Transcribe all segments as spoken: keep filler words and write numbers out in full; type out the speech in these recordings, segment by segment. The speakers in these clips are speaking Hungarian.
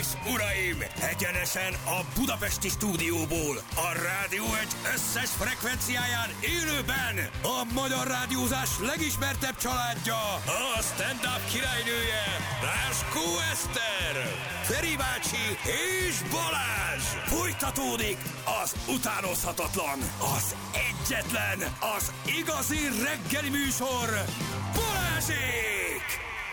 és uraim, egyenesen a budapesti stúdióból, a Rádió egy összes frekvenciáján élőben a magyar rádiózás legismertebb családja, a stand-up királynője, Ráskó Eszter, Feri bácsi és Balázs. Folytatódik az utánozhatatlan, az egyetlen, az igazi reggeli műsor, Balázsék!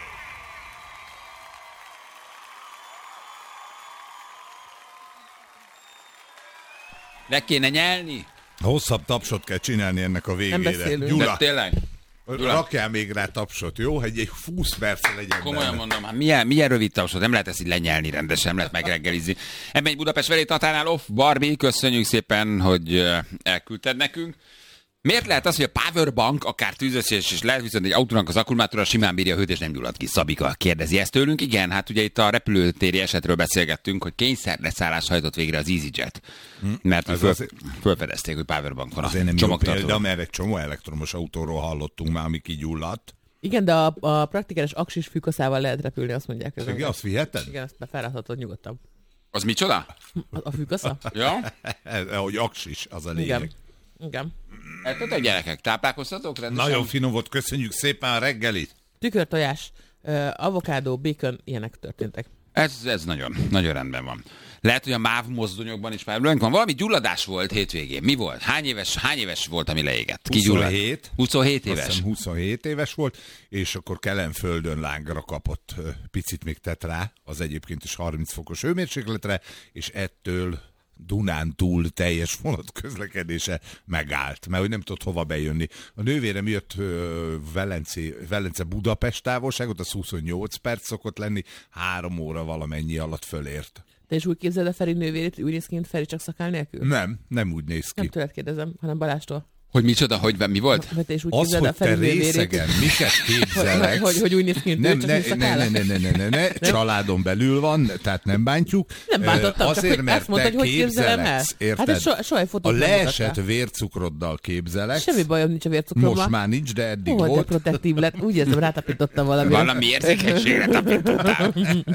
Le kéne nyelni? Hosszabb tapsot kell csinálni ennek a végére. Nem beszélünk. Gyula, De tényleg? Gyula. Rakjál még rá tapsot, jó? Hogy egy húsz perc legyen. Komolyan benne. mondom, hát milyen, milyen rövid tapsot, nem lehet ezt így lenyelni rendesen, nem lehet megreggelizni. Ebben egy Budapest Verétatánál off, Barbie, köszönjük szépen, hogy elküldted nekünk. Miért lehet az, hogy a powerbank akár tűzösszés is lehet, viszont egy autónak az akkumulátora simán bírja a hőt és nem gyullad ki? Szabika kérdezi ezt tőlünk. Igen, hát ugye itt a repülőtéri esetről beszélgettünk, hogy kényszerleszállás hajtott végre az EasyJet. Hm. Mert föl, azért... fölfedezték, hogy powerbank van azért a nem csomagtartóban. jó példa, mert egy csomó elektromos autóról hallottunk már, ami kigyulladt. Igen, de a, a praktikális aksis fűkaszával lehet repülni, azt mondják. Ez igen, azt viheted? Igen, azt felrakhatod nyugodtan. Az micsoda? A, a fűkasza? Ja? Hogy aksis, az a lényeg. Igen. Igen. Hát a gyerekek, táplálkoztatok rendesen? Nagyon finom volt, köszönjük szépen a reggelit. Tükörtojás, avokádó, bacon, ilyenek történtek. Ez, ez nagyon, nagyon rendben van. Lehet, hogy a MÁV mozdonyokban is már van. Valami gyulladás volt hétvégén. Mi volt? Hány éves, hány éves volt, ami leégett? huszonhét. huszonhét éves. Azt hiszem huszonhét éves volt, és akkor Kelenföldön lángra kapott, picit még tett rá, az egyébként is harminc fokos hőmérsékletre, és ettől Dunántúl teljes vonat közlekedése megállt, mert hogy nem tudott hova bejönni. A nővérem jött Velence, Velence Budapest távolságot, az huszonnyolc perc szokott lenni, három óra valamennyi alatt fölért. Te is úgy képzeld a Feri nővérét, úgy néz ki, mint Feri, csak szakál nélkül? Nem, nem úgy néz ki. Nem tőled kérdezem, hanem Balástól. Hogy micsoda, hogy mi volt? Hogy te is úgy az, képzeld hogy a Feri te nővérét, részegen miket képzeleksz. hogy, hogy, hogy úgy néz ki, mint nem, ő, csak ne, mint ne, szakál. ne, ne, ne, ne, ne, ne. Családon belül van, tehát nem bántjuk. Nem bántottam, Azért, csak hogy mert azt mondta, te hogy hogy képzelem el. képzeleksz, érted? Hát ez soha, soha egy fotót a nem leesett mutattál. vércukroddal képzeleksz. Semmi bajom nincs a vércukrommal. Most már nincs, de eddig Hol, volt. de protektív lett. Úgy érzem, rátapítottam valamire. Valami érzékenységre tapintottál.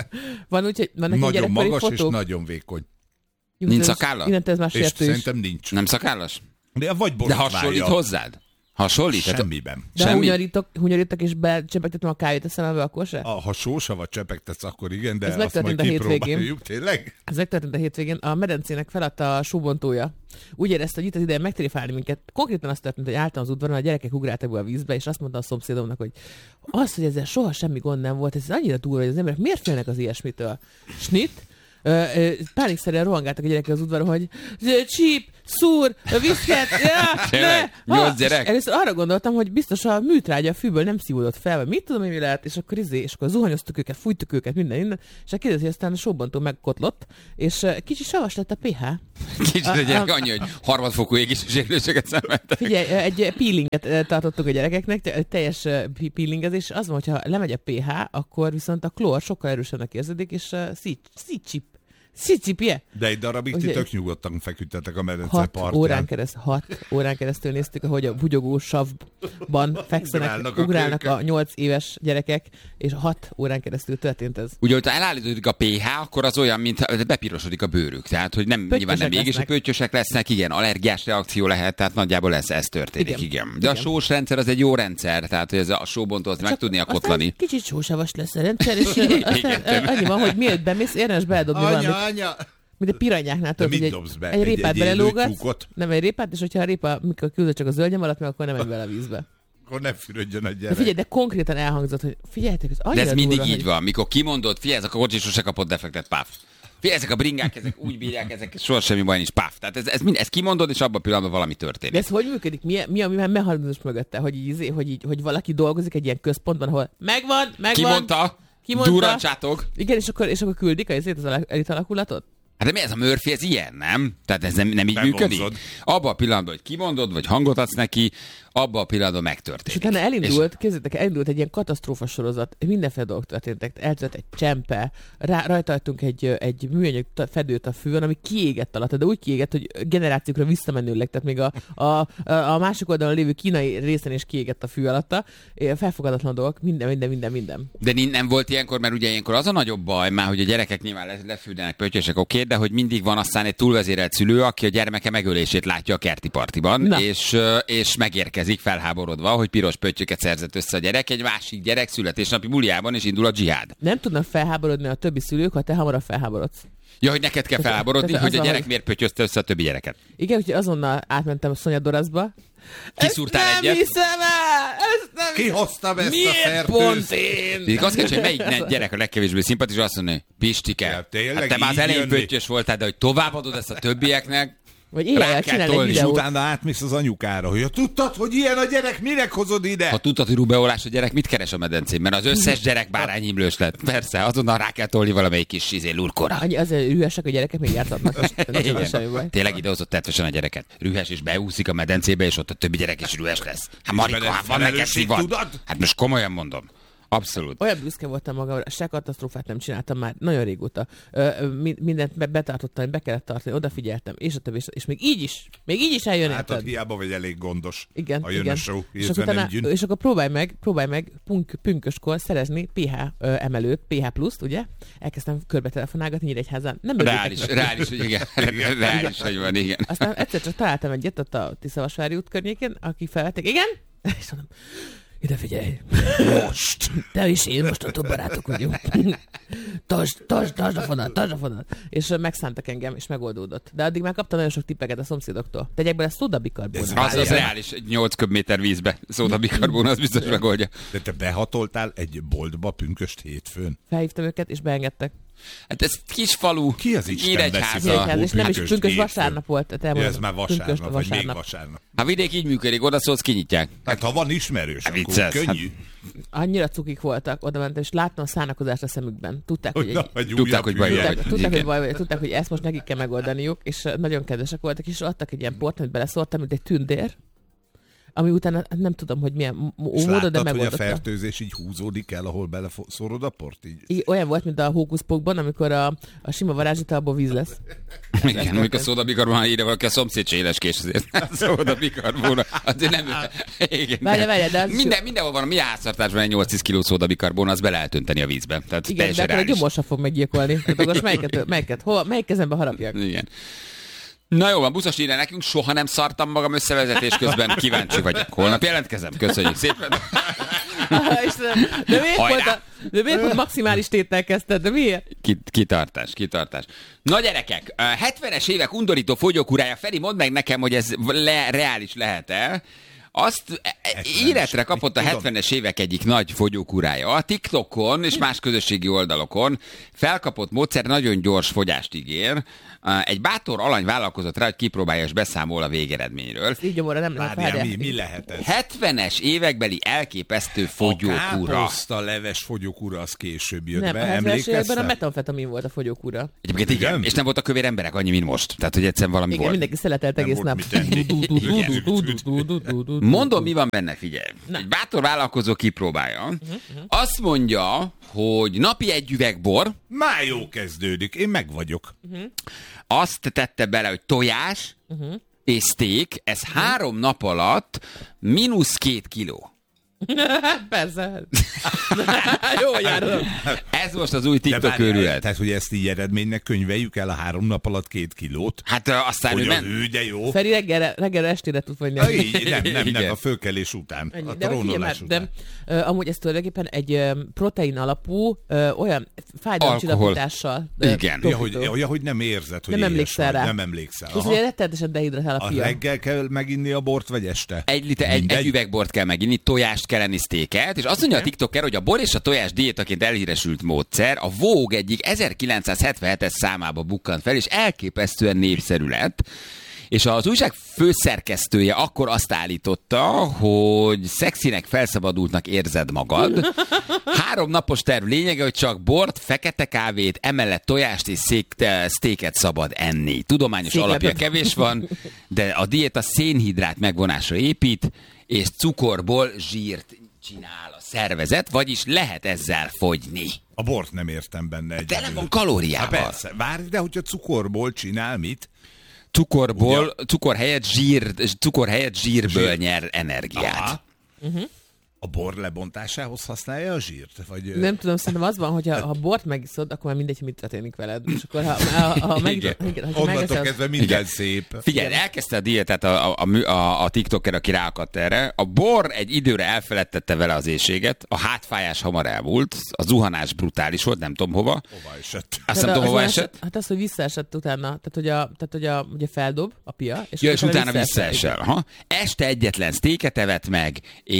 Van úgy, hogy vannak Nagyon gyerekkori magas fotók. és nagyon vékony. Nincs szakálla? Innentől ez már És sértő is. szerintem nincs. Nem szakállas? De vagy De borotválja. hasonlít hozzád? Hasonlít? Semmiben. De ha Semmi? hunyorítok, hunyorítok és becsepegtetem a kávét a szemembe, akkor se? A, ha sósavat csepegtetsz, akkor igen, de Ez azt majd megtörtént a hétvégén. kipróbáljuk. Tényleg? Ez megtörtént a hétvégén. A medencének feladta a sóbontója. Úgy érezte, hogy itt az ideje megtérifálni minket. Konkrétan azt történt, hogy álltam az udvaron, a gyerekek ugráltak be a vízbe, és azt mondta a szomszédomnak, hogy az, hogy ezzel soha semmi gond nem volt, ez annyira durva, hogy az emberek miért félnek az ilyesmitől. Snit? Pánikszerűen rohangáltak a gyerekek az udvaron, hogy csíp, szúr, viszket, ja, ne, Nyolc gyerek? Először arra gondoltam, hogy biztos a műtrágya a fűből nem szívódott fel, vagy mit tudom, mi lehet, és akkor izé, és akkor zuhanyoztuk őket, fújtuk őket, minden, minden, és a kérdezi, hogy aztán a sóbontó megkotlott, és kicsi savas lett a pé há. Kicsit a gyerek annyi, hogy harmadfokú égészsérüléseket szenvedtek. Figyelj, egy peelinget tartottuk a gyerekeknek, teljes peelingezés, az van, hogyha lemegy a pé há, akkor viszont a klór sokkal erősebbnek érződik, és szítsip. Szicipje. De egy darabig Ugye, ti tök nyugodtan feküdtetek a medence hat partján. órán keresztül, hat órán keresztül néztük, ahogy a bugyogó savban fekszenek, Ugrálnak a ugrálnak a, kőkön. nyolc éves gyerekek, és hat órán keresztül történt ez. Ugye, hogyha elállítódik a pé há, akkor az olyan, mint bepirosodik a bőrük. Tehát, hogy nem, nyilván nem égés, lesznek. pöttyösek lesznek, igen, allergiás reakció lehet, tehát nagyjából ez, ez történik, igen. Igen. igen. De Igen. a sós rendszer az egy jó rendszer, tehát hogy ez a sóbontó azt meg tudnia kotlani. Aztán kicsit sósavas lesz a rendszer, és aztán Igen. annyi van, hogy miért bemész, érdemes beledobni valamit. Anya, anya! Mint a piranyáknál, tudod, mit hogy dobsz egy, be? egy Egy- répát egy élő belelógatsz, tyúkot? nem egy répát, és hogyha a répa, mikor küldöd csak a zöldje maradt meg, akkor nem megy bele a vízbe. Akkor ne fürödjön a gyerek. De figyelj, de konkrétan elhangzott, hogy figyeljetek, ez De annyira ez mindig durva, így hogy... van, mikor kimondod, figyelj, ezek a kocsis sose kapott defektet, páf. Figyelj, ezek a bringák, ezek úgy bírják, ezek soha semmi baj nincs, páf. Tehát ez, ez, mind, ez kimondod, és abban a pillanatban valami De történik. ez hogy működik? Mi, mi a mi mechanizmus mögötte? Hogy, így, hogy, így, hogy valaki dolgozik egy ilyen központban, ahol megvan, megvan. Ki mondta? Ki mondta? Durrancsátok. Igen, és akkor, és akkor küldik az elit alakulatot? Hát de mi ez a Murphy, ez ilyen, nem? Tehát ez nem, nem így Bevonzod. működik? Abban a pillanatban, hogy kimondod, vagy hangot adsz neki, abban a pillanatban megtörténik. És utána elindult, és... képzeljétek, elindult egy ilyen katasztrófa sorozat, mindenféle dolgok történtek. Eltört egy csempe, rá, rajtajtunk egy, egy műanyag fedőt a fűn, ami kiégett alatt, de úgy kiégett, hogy generációkra visszamenőleg, tehát még a, a, a másik oldalon lévő kínai részen is kiégett a fű alatta. Felfogadatlan dolgok, minden, minden, minden, minden. De nem volt ilyenkor, mert ugye ilyenkor az a nagyobb baj, már hogy a gyerekek nyilván lefűdenek, pöttyösek, oké, de hogy mindig van aztán egy túlvezérelt szülő, aki a gyermeke megölését látja a kerti partiban, és, és megérkezik felháborodva, hogy piros pöttyöket szerzett össze a gyerek, egy másik gyerek születésnapi buliában, és indul a dzsihád. Nem tudnak felháborodni a többi szülők, ha te hamarabb felháborodsz. Ja, hogy neked kell felháborodni, tehát, hogy a az gyerek a... miért pöttyözte össze a többi gyereket. Igen, úgyhogy azonnal átmentem a Szonya Doraszba. Kiszúrtál ezt egyet? Nem hiszem el! Ezt nem Ki hoztam ezt Miért a fertőzt? pont én? Így azt kell, hogy melyik ne, gyerek a legkevésbé szimpatikus, azt mondja, Pistike, Ja, tényleg hát te már az így elején jönni? pöttyös voltál, de hogy továbbadod ezt a többieknek, Vagy rá éjjel kell csinálni egy tolni. És videót. utána átmész az anyukára, hogy tudtad, hogy ilyen a gyerek, minek hozod ide? ha tudtad, hogy rubeolás a gyerek, mit keres a medencén? Mert az összes gyerek bárányimlős lett. Persze, azonnal rá kell tolni valamelyik kis izé lurkora. Annyi azért rühesek a gyerekek, még játszhatnak. Igen. Tényleg idehozott tetvesen a gyereket. Rühes és beúszik a medencébe, és ott a többi gyerek is rühes lesz. Hát Marika, hát van neked szívad. Tudod? Hát most komolyan mondom. Abszolút. Olyan büszke voltam magamra, se katasztrófát nem csináltam már nagyon régóta. Ö, mi, mindent be, betartottam, be kellett tartani, odafigyeltem, és a többi, és még így is, még így is eljön. Hát hiába vagy elég gondos. Igen, a jön igen. a show, és, akkor utána, és akkor próbálj meg, próbálj meg punk, pünköskor szerezni pé há ö, emelőt, pé há pluszt, ugye? Elkezdtem körbe telefonálgatni Nyíregyházán. Nem Reális, reális, hogy igen. Reális, hogy van, igen. Aztán egyszer csak találtam egyet ott a Tiszavasvári út környékén, aki felvették, igen? És mondom, ide figyelj, most, te is én most a barátok vagyunk. Tasd, tasd, tasd a fonat, tasd a fonat. És megszántak engem, és megoldódott. De addig már kaptam nagyon sok tippeket a szomszédoktól. Tegyek bele szódabikarbónát. Az, az reális, nyolc köbméter vízbe szódabikarbón, az biztos megoldja. De te behatoltál egy boltba pünköst hétfőn? Felhívtam őket, és beengedtek. Hát ez kis falu, Ki az Isten Nyíregyháza. veszi? És nem is pünköst pünkös hétfőn. vasárnap volt. Tehát Ja, elmondom, ez már pünköst vasárnap, vagy még vasárnap. Hát vidék így működik, oda szólsz, kinyitják. Hát ha van ismerős, Hát akkor vicces, könnyű. Annyira cukik voltak, oda mentem, és láttam a szánakozást a szemükben. Tudták, hogy, Na, egy, egy Tudták, újabb hogy baj hülye. van. tudták, tudták, hogy Igen. baj, vagy, tudták, hogy ezt most nekik kell megoldaniuk, és nagyon kedvesek voltak, és adtak egy ilyen port, amit beleszórtam, mint egy tündér, ami utána nem tudom, hogy milyen m- És módon, de láttad, hogy a megoldotta. fertőzés így húzódik el, ahol beleszórod a port? Így. Így olyan volt, mint a hókuszpókban, amikor a, a sima varázsitalból víz lesz. Igen, amikor szódabikarbónál írja valaki a szomszéd éleskés, azért szódabikarbóna. Azért nem... Igen. Várja, várja, de az is Minden, mindenhol van, a mi háztartásban egy nyolc-tíz kiló szódabikarbóna, az be lehet önteni a vízbe. Tehát igen, de teljesen akkor a reális. gyomorsa fog meggyilkolni. Tehát most melyiket, melyiket, hova, melyik kezembe harapjak? Igen. Na jó van, buszos írja nekünk, soha nem szartam magam összevezetés közben, kíváncsi vagyok. Holnap jelentkezem, köszönjük szépen. Istenem, de miért Hajrá! volt, a, de miért volt maximális téttel kezdted? De miért? Kit- Kitartás, kitartás. Na gyerekek, a hetvenes évek undorító fogyókurája, Feri, mondd meg nekem, hogy ez le, reális lehet-e? Azt életre kapott a hetvenes évek egyik nagy fogyókurája. A TikTokon és más közösségi oldalokon felkapott módszer nagyon gyors fogyást ígér. Egy bátor alany vállalkozott rá, hogy kipróbálja és beszámol a végeredményről. Így gyomorra nem lehet. Várjál, várjál. mi, mi lehet ez? hetvenes évekbeli elképesztő A fogyókúra. káposzta leves fogyókúra az később jött Nem, be, a hetvenes években a emlékeztek? metamfetamin volt a fogyókúra. Egyébként igen, Igen? és nem voltak kövér emberek annyi, mint most. Tehát, hogy egyszerűen valami Igen, volt. mindenki szeletelt Nem egész volt nap. mit enni. Mondom, mi van benne, figyelj. Egy bátor vállalkozó kipróbálja. Azt mondja, hogy napi egy üveg bor, Már jó kezdődik, én meg vagyok. azt tette bele, hogy tojás és steak, ez három nap alatt mínusz két kiló. Persze. Jó járod. Ez most az új De TikTok várjál, őrület. tehát, hogy ezt így eredménynek könyveljük el a három nap alatt két kilót? Hát ö, aztán ő Hogy a ment. hű, de jó. Feri reggelre, reggelre estére tud fogyni. Na, így, nem, nem, nem, Igen. a fölkelés után. Ennyi. A De, hogy figyelj már, trónolás után. de uh, amúgy ez tulajdonképpen egy uh, protein alapú, uh, olyan fájdalomcsillapítással. uh, Igen. Ja, hogy, tompító. ja, hogy nem érzed, hogy Nem éhes emlékszel vagy. rá. Nem emlékszel. És Aha. ugye rettenetesen dehidratál a A fia. reggel kell meginni a bort, vagy este? Egy, liter, egy, egy üvegbort kell meginni, tojást kell enni, sztéket, és azt mondja a TikToker, hogy a bor és a tojás diétaként elhíresült módszer a Vogue egyik ezerkilencszázhetvenhetes számába bukkant fel, és elképesztően népszerű lett. És az újság főszerkesztője akkor azt állította, hogy szexinek, felszabadultnak érzed magad. Három napos terv lényege, hogy csak bort, fekete kávét, emellett tojást és sztéket szabad enni. Tudományos Székletet. alapja kevés van, de a diéta szénhidrát megvonásra épít, és cukorból zsírt csinál a szervezet, vagyis lehet ezzel fogyni. A bort nem értem benne egyébként. Tele van kalóriával. Hát persze, várj, de hogyha cukorból csinál, mit? Cukorból, Ugye? cukor helyett, zsír, cukor helyett zsírből Zsír. nyer energiát. Aha. Uh-huh. A bor lebontásához használja a zsírt? Vagy... Nem tudom, szerintem az van, hogy ha, ha bort megiszod, akkor már mindegy, hogy mit történik veled. És akkor ha, ha, ha, meg, Igen. igen, ha Onnantól megeszel, kezdve minden Igen. szép. Figyelj, elkezdte a diétát a, a, a, a TikToker, aki ráakadt erre. A bor egy időre elfeledtette vele az éhséget, a hátfájás hamar elmúlt, a zuhanás brutális volt, nem tudom hova. Hova esett? Azt nem tudom, hova esett. Hát az, hogy visszaesett utána, tehát hogy, a, tehát, hogy a, ugye feldob a pia, és, Ja, és utána visszaesel. visszaesel. Ha? Este egyetlen sztéket evett meg,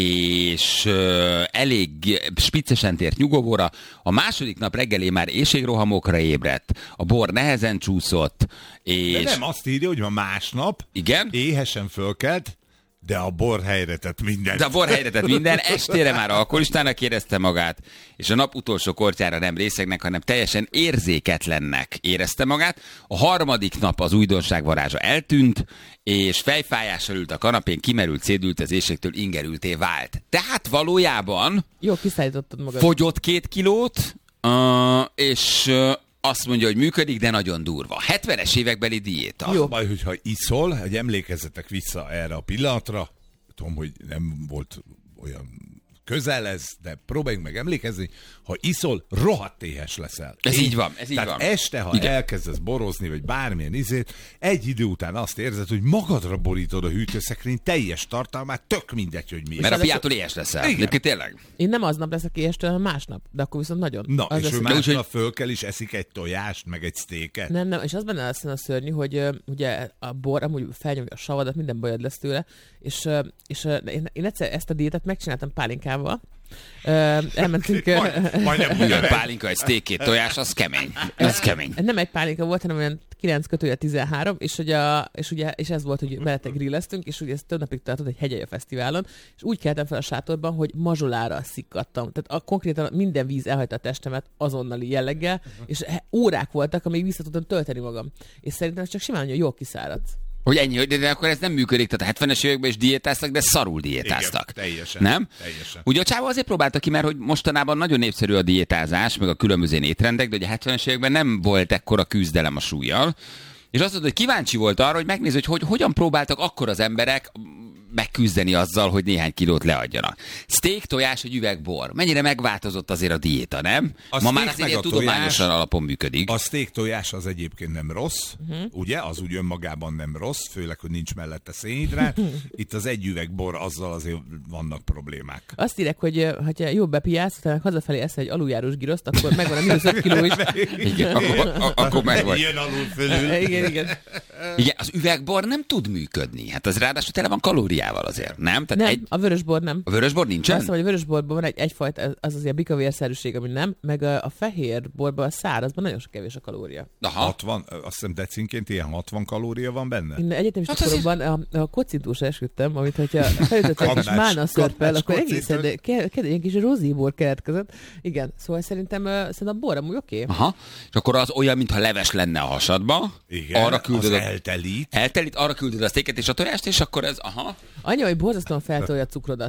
és uh, elég spiccesen tért nyugovóra. A második nap reggelé már éhségrohamokra ébredt, a bor nehezen csúszott, és... De nem azt írja, hogy ma másnap Igen? éhesen fölkelt, de a bor helyre tett mindent. De a bor helyre tett minden, estére már alkoholistának érezte magát, és a nap utolsó kortyára nem részegnek, hanem teljesen érzéketlennek érezte magát. A harmadik nap az újdonság varázsa eltűnt, és fejfájással ült a kanapén, kimerült, szédült az éhségtől, ingerülté vált. Tehát valójában Jó, kiszállítottad magad. fogyott két kilót, uh, és uh, azt mondja, hogy működik, de nagyon durva. hetvenes évekbeli diéta. Az a baj, hogyha iszol, hogy emlékezzetek vissza erre a pillanatra, tudom, hogy nem volt olyan közel ez, de próbáljunk meg emlékezni, ha iszol, rohadt éhes leszel. Ez így van, ez így Tehát van. este, ha Igen. elkezdesz borozni, vagy bármilyen izét, egy idő után azt érzed, hogy magadra borítod a hűtőszekrény teljes tartalmát, tök mindegy, hogy mi. Mert a fiától éhes leszel. Igen. Egyébként tényleg. Én nem aznap leszek éhestől, hanem másnap. De akkor viszont nagyon. Na, Az és ő lesz- úgyhogy- másnap föl kell, és eszik egy tojást, meg egy sztéket. Nem, nem, és az benne lesz a szörnyű, hogy uh, ugye a bor amúgy felnyomja a savadat, minden bajod lesz tőle, és, uh, és uh, én, én egyszer ezt a diétát megcsináltam pálinkával. Uh, elmentünk... Uh, Majd, majdnem Igen, ugyanez. pálinka, egy steak, két tojás, az kemény. Az kemény. nem egy pálinka volt, hanem olyan kilenc kötője tizenhárom, és, hogy a, és, ugye, és ez volt, hogy mellette grilleztünk, és ugye ezt több napig tartott egy Hegyalja Fesztiválon, és úgy keltem fel a sátorban, hogy mazsolára szikkadtam. Tehát a, konkrétan minden víz elhagyta a testemet azonnali jelleggel, és he- órák voltak, amíg vissza tudtam tölteni magam. És szerintem ez csak simán, hogy jól kiszáradt. Hogy ennyi, hogy de, de akkor ez nem működik. Tehát a hetvenes években is diétáztak, de szarul diétáztak. Igen, teljesen, Nem? teljesen. Ugye a csávó azért próbálta ki, mert hogy mostanában nagyon népszerű a diétázás, meg a különböző étrendek, de ugye a hetvenes években nem volt ekkora küzdelem a súlyjal. És azt mondta, hogy kíváncsi volt arra, hogy megnézze, hogy, hogy hogyan próbáltak akkor az emberek megküzdeni azzal, hogy néhány kilót leadjanak. Steak, tojás, egy üveg bor. Mennyire megváltozott azért a diéta, nem? A Ma már steak azért meg ilyen a tudományosan tojás- alapon működik. A steak tojás az egyébként nem rossz, uh-huh. ugye? Az úgy önmagában nem rossz, főleg, hogy nincs mellette szénhidrát. Itt az egy üveg bor, azzal azért vannak problémák. Azt írek, hogy ö, ha jó bepiálsz, utána hazafelé eszel egy aluljárós giroszt, akkor megvan a mínusz öt kiló is. Igen, akkor, a- akkor meg vagy. Jön alul fölül. igen, igen. Igen, az üvegbor nem tud működni. Hát az ráadásul tele van kalóriával azért, nem? Tehát Nem, egy, a vörösbor nem. a vörösbor nincsen? Azt mondom, hogy a vörösborban van egy, egyfajta, az azért bikavérszerűség, ami nem, meg a, a fehér borban, a szárazban nagyon sok kevés a kalória. Aha. hatvan, azt hiszem decinként ilyen hatvan kalória van benne? Én egyetemista Hát azért- koromban a, a kocintúsra esküdtem, amit hogyha felütöttek kis Kamnács- málna szörppel, kamnács akkor kocint. egészen, de ke- ke- ilyen kis rozíbor keletkezett. Igen, szóval szerintem, uh, szerintem a bor amúgy oké. Okay. Aha. És akkor az olyan, mintha leves lenne a hasadba. Igen, arra küldöd az a... eltelít. Eltelít, arra küldöd a sztéket és a tojást, és akkor ez, aha. Anya, hogy borzasztóan feltolja a cukrodat.